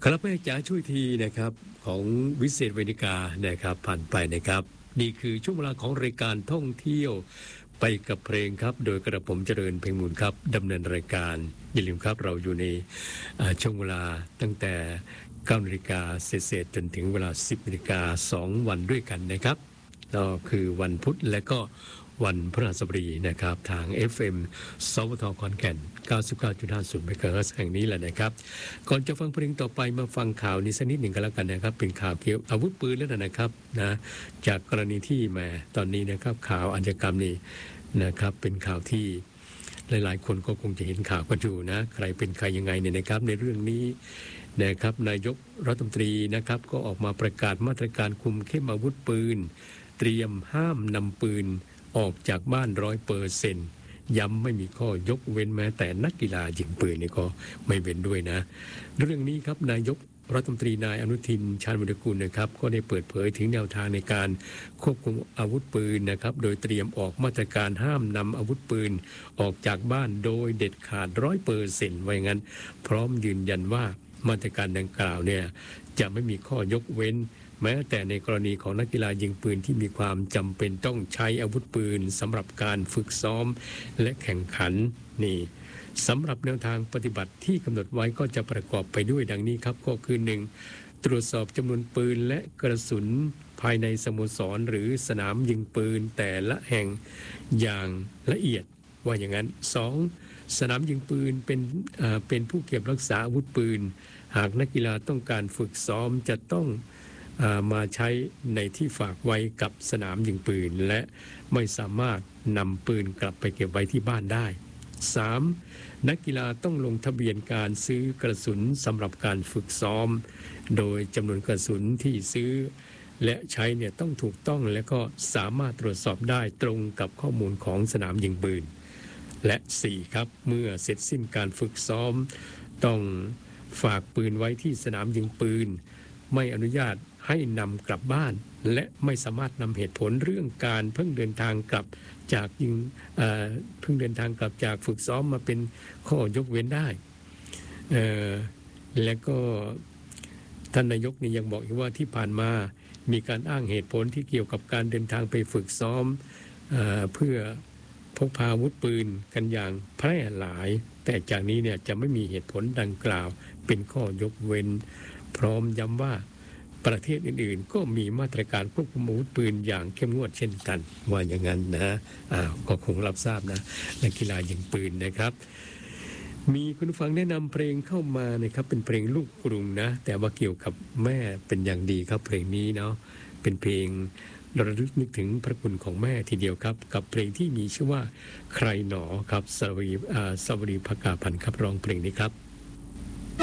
ครับแม่จ๋าช่วยทีนะครับของวิเศษเวนิกานะครับผ่านไปนะครับนี่คือช่วงเวลาของรายการท่องเที่ยวไปกับเพลงครับโดยกระผมเจริญเพ็งมูลครับดำเนินรายการอย่าลืมครับเราอยู่ในช่วงเวลาตั้งแต่9 นาฬิกาเศษจนถึงเวลา10 นาฬิกา2 วันด้วยกันนะครับก็คือวันพุธและก็วันพฤหัสบดีนะครับทาง FM สวทขอนแก่น 99.50 เมกะเฮิรตซ์แห่งนี้แหละนะครับก่อนจะฟังเพลงต่อไปมาฟังข่าวนี้สักนิดหนึ่งกันแล้วกันนะครับเป็นข่าวเกี่ยวอาวุธปืนแล้วนะครับนะจากกรณีที่แม่ตอนนี้นะครับข่าวอาชญากรรมนี่นะครับเป็นข่าวที่หลายๆคนก็คงจะเห็นข่าวกันอยู่นะใครเป็นใครยังไงเนี่ยนะครับในเรื่องนี้นะครับนายกรัฐมนตรีนะครับก็ออกมาประกาศมาตรการคุมเข้มอาวุธปืนเตรียมห้ามนำปืนออกจากบ้าน100%ย้ำไม่มีข้อยกเว้นแม้แต่นักกีฬายิงปืนนี่ก็ไม่เว้นด้วยนะเรื่องนี้ครับนายกรัฐมนตรีนายอนุทินชาญวิรุฬกุลนะครับก็ได้เปิดเผยถึงแนวทางในการควบคุมอาวุธปืนนะครับโดยเตรียมออกมาตรการห้ามนำอาวุธปืนออกจากบ้านโดยเด็ดขาด100%ไว้งั้นพร้อมยืนยันว่ามาตรการดังกล่าวเนี่ยจะไม่มีข้อยกเว้นแม้แต่ในกรณีของนักกีฬายิงปืนที่มีความจำเป็นต้องใช้อาวุธปืนสำหรับการฝึกซ้อมและแข่งขันนี่สำหรับแนวทางปฏิบัติที่กำหนดไว้ก็จะประกอบไปด้วยดังนี้ครับก็คือ 1. ตรวจสอบจำนวนปืนและกระสุนภายในสโมสรหรือสนามยิงปืนแต่ละแห่งอย่างละเอียดว่าอย่างนั้น 2. สนามยิงปืนเป็นผู้เก็บรักษาอาวุธปืนหากนักกีฬาต้องการฝึกซ้อมจะต้องมาใช้ในที่ฝากไว้กับสนามยิงปืนและไม่สามารถนำปืนกลับไปเก็บไว้ที่บ้านได้ 3. นักกีฬาต้องลงทะเบียนการซื้อกระสุนสำหรับการฝึกซ้อมโดยจำนวนกระสุนที่ซื้อและใช้เนี่ยต้องถูกต้องและก็สามารถตรวจสอบได้ตรงกับข้อมูลของสนามยิงปืนและ 4. ครับเมื่อเสร็จสิ้นการฝึกซ้อมต้องฝากปืนไว้ที่สนามยิงปืนไม่อนุญาตให้นำกลับบ้านและไม่สามารถนำเหตุผลเรื่องการเพิ่งเดินทางกลับจากจากฝึกซ้อมมาเป็นข้อยกเว้นได้และก็ท่านนายกนี่ยังบอกอีกว่าที่ผ่านมามีการอ้างเหตุผลที่เกี่ยวกับการเดินทางไปฝึกซ้อมเพื่อพกพาอาวุธปืนกันอย่างแพร่หลายแต่จากนี้เนี่ยจะไม่มีเหตุผลดังกล่าวเป็นข้อยกเว้นพร้อมย้ำว่าประเทศอื่นๆก็มีมาตรการควบคุมอาวุธปืนอย่างเข้มงวดเช่นกันว่าอย่างนั้นนะก็คงรับทราบนะนักกีฬายิงปืนนะครับมีคุณผู้ฟังแนะนำเพลงเข้ามานะครับเป็นเพลงลูกกรุงนะแต่ว่าเกี่ยวกับแม่เป็นอย่างดีครับเพลงนี้เนาะเป็นเพลงระลึกนึกถึงพระคุณของแม่ทีเดียวครับกับเพลงที่มีชื่อว่าใครหนอครับสวรีภกาพันธ์ครับร้องเพลงนี้ครับ